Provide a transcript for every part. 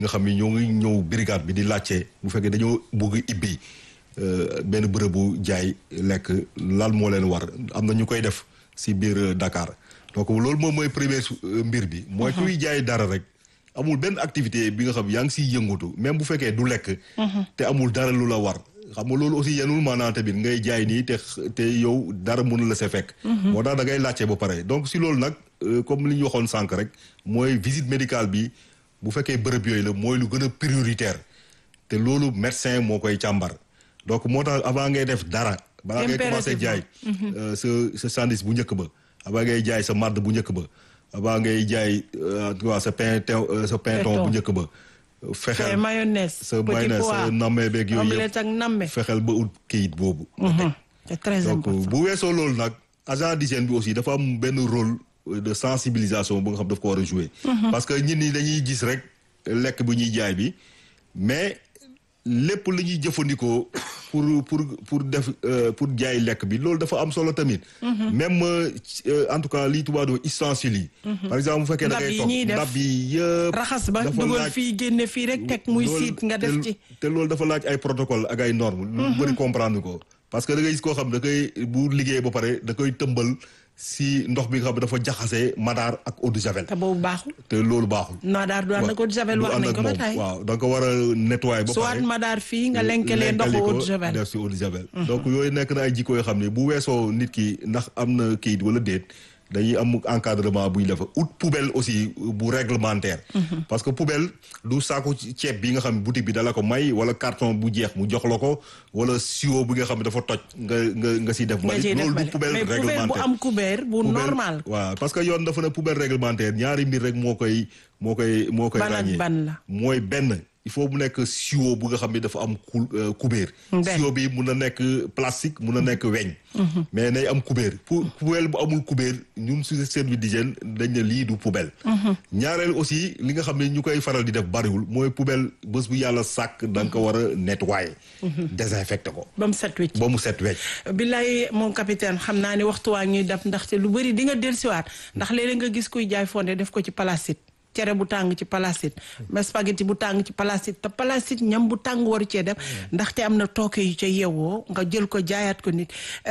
nga xam ni ñoo ngi ñëw brigade bi di laajte bu fekkee dañoo bëgg ibbi benn bërëbu jaay lekk lan moo leen war am na ñu koy def si biir Dakar donc loolu moom mooy premier mbir bi. mooy kuy jaay dara rek amul benn activité bi nga xam yaa ngi siy yëngatu même bu fekkee du lekk. te amul dara lu la war. xam nga loolu aussi yenul maanaam tamit ngay jaay nii te yow dara mënu la see fekk. moo tax da ngay laajte ba pare donc si loolu nag comme li ñu waxoon sànq rek mooy visite médicale bi bu fekkee bërëb yooyu la mooy lu gën a prioritaire te loolu médecin moo koy càmbar donc moo tax avant ngay def dara. balaa ngay commencé jaay. sa sandwich bu njëkk ba. avant ngay jaay sa marde bu njëkk ba. avant ngay jaay sa pain-thon bu njëkk ba. fexeel mayonnaise sa mayonnaise sa namme beeg yooyu omelette ak namme. fexeel ba ut kayit boobu. c'est très important donc bu weesoo loolu nag agent d'hygiène bi aussi dafa am benn rôle de sensibilisation bu nga xam daf ko war a jouer. parce que ñit ñi dañuy gis rek lekk bu ñuy jaay bi mais lépp lu ñuy jëfandikoo pour def pour jaay lekk bi loolu dafa am solo tamit. même en tout cas lii tubaab di ustensiles yi. par exemple bu fekkee da ngay toog ndab yi yëpp. raxas ba dugal fii génne fii rek teg muy siit nga def ci. te loolu dafa laaj ay protocole ak ay normes. lu bëri comprendre ko parce que da ngay gis koo xam da koy bu liggéey ba pare da koy tëmbal si ndox bi nga xam dafa jaxase madaar ak eau de javel. te boobu baaxul. te loolu baaxul. madaar du ànd ak eau de javel wax nañ ko ba tey. waaw da nga ko war a nettoyer ba pare. soit madaar fii nga lenkelee ndoxu eau de javel. def si eau de javel. donc yooyu nekk na ay jikko yoo xam ne bu weesoo nit ki ndax am na kayit wala déet dañuy am encadrement bu ñu def out poubelle aussi bu réglementaire. parce que poubelle du saako ceeb bi nga xam ne boutique bi dala ko may wala carton bu jeex mu jox la ko wala siwo bi nga xam ne dafa toj nga si def. loolu du poubelle réglementaire mais poubelle bu am couvert bu normal. waaw parce que yoon dafa ne poubelle réglementaire ñaari mbir rek moo koy ràññee. ban la mooy benn. il faut mu nekk siwo bu nga xam ne dafa am kubéer. siwo bi mun na nekk plastique mun na nekk weñ. mais nay am kubéer poubelle bu amul kubéer ñun su service d'hygiène dañ ne lii du poubelle. ñaareel aussi li nga xam ne ñu koy faral di def bariwul mooy poubelle bés bu yàlla sàkk da nga ko war a nettoyer. désinfecté ko. ba mu set wecc. ba mu set wecc. billaay mon capitaine xam naa ne waxtu waa ñuy dab ndaxte lu bëri di nga dellusiwaat ndax léeg-léeg nga gis kuy jaay fonde def ko ci palacite. cere bu tàng ci palacite mais spaghetti bu tàng ci palacite te palacite ñam bu tàng waru cee def ndaxte am na tooke yu ca yeewoo nga jël ko jaayaat ko nit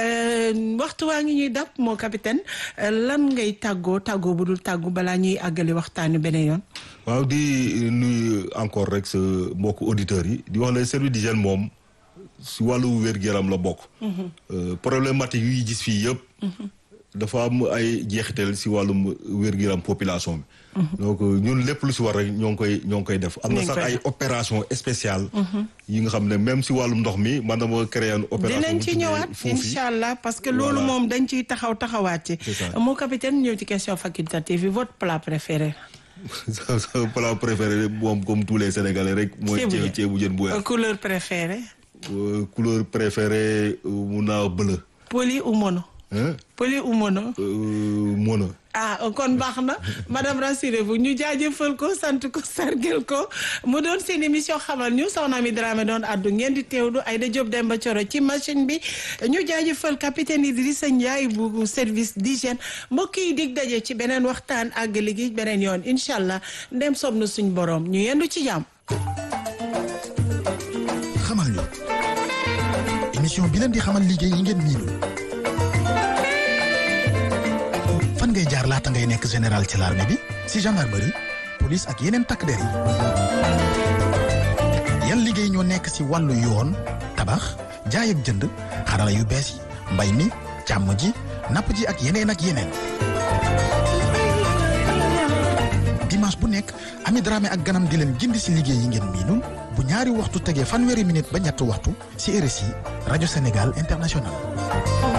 waxtu waa ngi ñuy dab moo capitaine lan ngay tàggoo bu dul tàggu balaa ñuy àggali waxtaanu beneen yoon. waaw di nuyu encore rek sa mbokku auditeurs yi di wax ne service d'hygiène moom si wàllu wér-gu-yaram la bokk. problématique yuy gis fii yëpp. dafa am ay jeexital si wàllum wér-gu-yaram population bi. donc ñun lépp lu si war rek ñoo ngi koy def. am na sax ay opération spéciale. yi nga xam ne même si wàllum ndox mi man dama créé une opération. dinañ ci ñëwaat incha allah parce que loolu moom dañ ciy taxawaat ci. moo capitaine ñëw ci question facultative yi votre plat préféré. sa plat préféré moom comme tous les sénégalais rek. mooy ceebu jën bu weex. couleur préférée. couleur préférée mun naa bleu. poli ou mono. poli ou mono. mono. kon baax na madame rassurez-vous ñu jaajëfal ko sant ko sargel ko mu doon seen émission xamal ñu soxna mi Dramé doon addu ngeen di teewlu Aïda Diop Demba Thioro ci machine bi ñu jaajëfal capitaine Idrissa Ndiaye bu service d'hygiène mbokk yi dig daje ci beneen waxtaan ak liggéey beneen yoon incha allah ndem soob na suñ borom ñu yendu ci jàmm. xamal ñu émission bi leen di xamal liggéey yi ngeen miinul. fan ngay jaar laata ngay nekk général ci l'armée bi ci gendarmerie police ak yeneen takk der yi yan liggéey ñoo nekk ci wàllu yoon tabax jaay ak jënd xarala yu bees yi mbay mi càmm ji napp ji ak yeneen dimanche bu nekk Ami Dramé ak ganam di leen gindi ci liggéey yi ngeen miinul bu ñaari waxtu tegee fanweeri minute ba ñetti waxtu ci RSI rajo Sénégal International